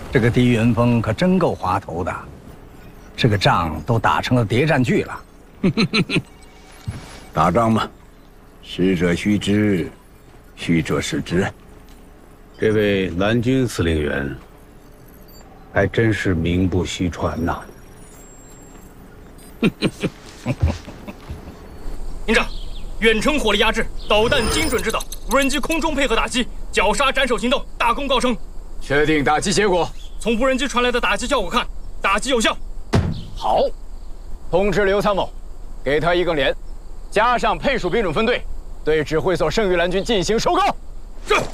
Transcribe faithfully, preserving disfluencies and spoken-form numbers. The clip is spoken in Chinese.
这个狄云峰可真够滑头的，这个仗都打成了谍战剧了。 打仗嘛，实者虚之，虚者实之。 这位蓝军司令员，还真是名不虚传呐。 营长，远程火力压制，导弹精准制导，无人机空中配合打击，绞杀斩首行动大功告成。 确定打击结果？ 从无人机传来的打击效果看，打击有效。 好，通知刘参谋，给他一个连，加上配属兵种分队，对指挥所剩余蓝军进行收购。 是。